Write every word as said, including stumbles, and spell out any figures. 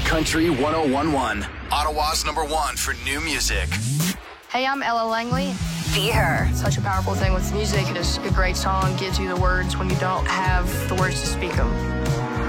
Country one oh one point one, Ottawa's number one for new music. Hey, I'm Ella Langley. Be Her. Such a powerful thing with music is a great song gives you the words when you don't have the words to speak them.